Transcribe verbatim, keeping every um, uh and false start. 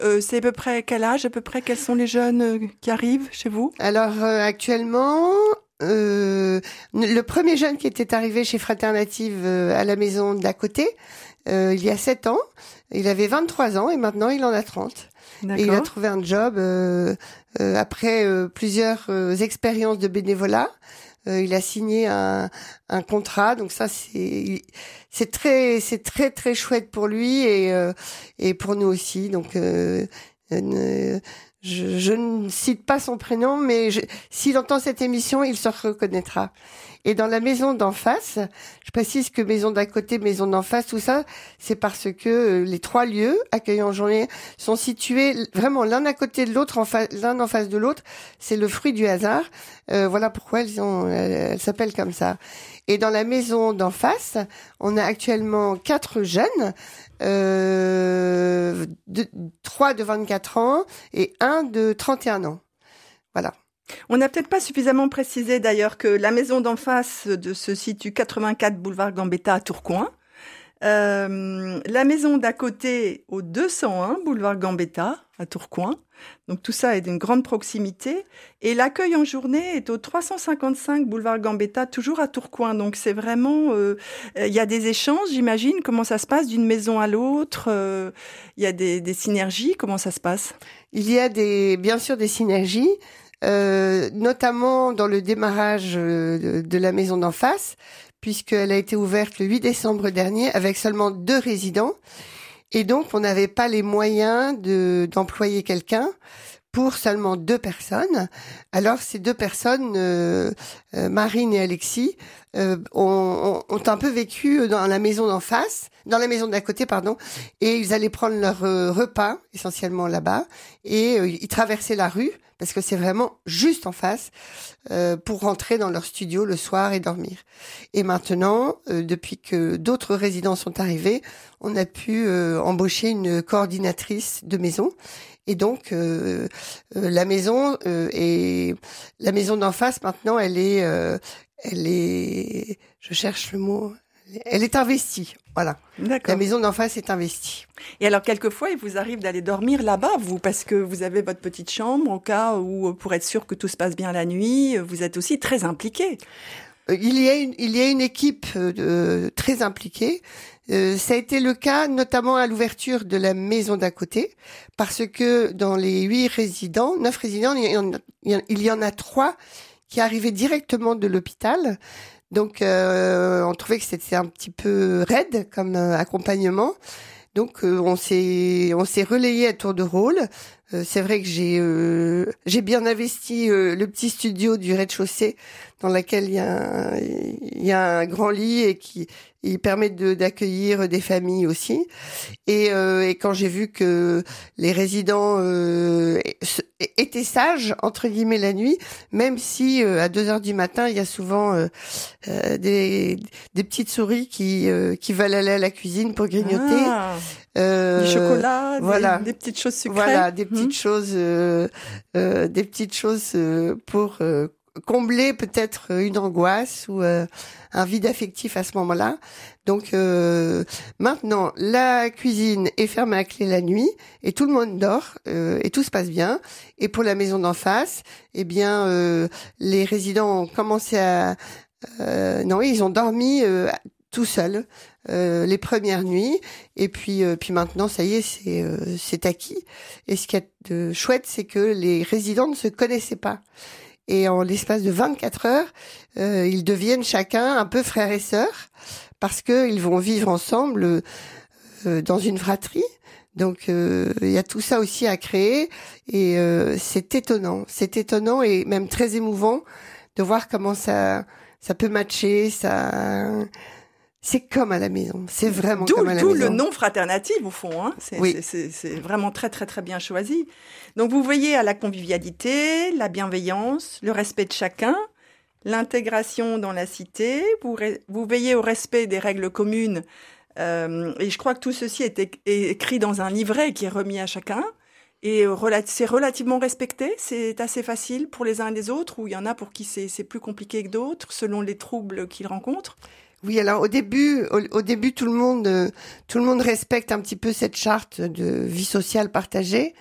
euh, c'est à peu près quel âge, à peu près quels sont les jeunes euh, qui arrivent chez vous? Alors euh, actuellement, euh, le premier jeune qui était arrivé chez Fraternative euh, à la maison d'à côté, euh, il y a sept ans, il avait vingt-trois ans et maintenant il en a trente. D'accord. Et il a trouvé un job euh, euh, après euh, plusieurs euh, expériences de bénévolat. Euh, il a signé un, un contrat, donc ça c'est c'est très c'est très très chouette pour lui et euh, et pour nous aussi. Donc euh, euh, je, je ne cite pas son prénom, mais je, s'il entend cette émission, il se reconnaîtra. Et dans la maison d'en face, je précise que maison d'à côté, maison d'en face, tout ça, c'est parce que les trois lieux accueillants journée sont situés vraiment l'un à côté de l'autre, en fa- l'un en face de l'autre. C'est le fruit du hasard. Euh, voilà pourquoi elles, ont, elles, elles s'appellent comme ça. Et dans la maison d'en face, on a actuellement quatre jeunes, euh, de, trois de vingt-quatre ans et un de trente et un ans. Voilà. On n'a peut-être pas suffisamment précisé d'ailleurs que la maison d'en face de, se situe quatre-vingt-quatre boulevard Gambetta à Tourcoing. Euh, la maison d'à côté au deux cent un boulevard Gambetta à Tourcoing. Donc tout ça est d'une grande proximité. Et l'accueil en journée est au trois cent cinquante-cinq boulevard Gambetta, toujours à Tourcoing. Donc c'est vraiment... Euh, il y a des échanges, j'imagine. Comment ça se passe d'une maison à l'autre? euh, Il y a des, des synergies. Comment ça se passe? Il y a des, bien sûr des synergies. Euh, notamment dans le démarrage de, de la maison d'en face, puisqu'elle a été ouverte le huit décembre dernier avec seulement deux résidents. Et donc, on n'avait pas les moyens de, d'employer quelqu'un pour seulement deux personnes. Alors, ces deux personnes, euh, euh, Marine et Alexis, euh, ont, ont un peu vécu dans la maison d'en face, dans la maison d'à côté, pardon, et ils allaient prendre leur euh, repas, essentiellement là-bas, et euh, ils traversaient la rue, parce que c'est vraiment juste en face, euh, pour rentrer dans leur studio le soir et dormir. Et maintenant, euh, depuis que d'autres résidents sont arrivés, on a pu euh, embaucher une coordinatrice de maison. Et donc, euh, euh, la maison euh, est la maison d'en face maintenant, elle est, euh, elle est, je cherche le mot, elle est investie. Voilà. D'accord. La maison d'en face est investie. Et alors, quelquefois, il vous arrive d'aller dormir là-bas, vous, parce que vous avez votre petite chambre, au cas où, pour être sûr que tout se passe bien la nuit, vous êtes aussi très impliqué. Il y a une, il y a une équipe euh, très impliquée. Euh, ça a été le cas notamment à l'ouverture de la maison d'à côté, parce que dans les huit résidents, neuf résidents, il y en a, il y en a trois qui arrivaient directement de l'hôpital. Donc, euh, on trouvait que c'était un petit peu raide comme euh, accompagnement. Donc, euh, on s'est on s'est relayé à tour de rôle. Euh, c'est vrai que j'ai euh, j'ai bien investi euh, le petit studio du rez-de-chaussée dans lequel il y a un, il y a un grand lit et qui il permet de d'accueillir des familles aussi. Et, euh, et quand j'ai vu que les résidents euh, étaient sages entre guillemets la nuit, même si euh, à deux heures du matin il y a souvent euh, euh, des des petites souris qui euh, qui veulent aller à la cuisine pour grignoter. Ah, euh, du chocolat, voilà. des, des petites choses sucrées. Voilà, des petites Mmh. choses, euh, euh, des petites choses euh, pour euh, combler peut-être une angoisse ou euh, un vide affectif à ce moment-là. Donc euh, maintenant, la cuisine est fermée à clé la nuit et tout le monde dort euh, et tout se passe bien. Et pour la maison d'en face, eh bien, euh, les résidents ont commencé à euh, non, ils ont dormi euh, tout seuls euh, les premières nuits et puis euh, puis maintenant ça y est, c'est euh, c'est acquis. Et ce qui est de chouette, c'est que les résidents ne se connaissaient pas. Et en l'espace de vingt-quatre heures, euh, ils deviennent chacun un peu frères et sœurs parce que ils vont vivre ensemble euh, dans une fratrie. Donc euh, il y a tout ça aussi à créer et euh, c'est étonnant, c'est étonnant et même très émouvant de voir comment ça ça peut matcher, ça c'est comme à la maison, c'est vraiment D'où, comme à la d'où maison. le nom Fraternative, au fond. Hein. C'est, Oui. c'est, c'est, c'est vraiment très, très, très bien choisi. Donc, vous veillez à la convivialité, la bienveillance, le respect de chacun, l'intégration dans la cité. Vous, vous veillez au respect des règles communes. Euh, et je crois que tout ceci est, é- est écrit dans un livret qui est remis à chacun. Et rela- c'est relativement respecté. C'est assez facile pour les uns et les autres, ou il y en a pour qui c'est, c'est plus compliqué que d'autres, selon les troubles qu'ils rencontrent. Oui, alors au début, au, au début, tout le monde, euh, tout le monde respecte un petit peu cette charte de vie sociale partagée.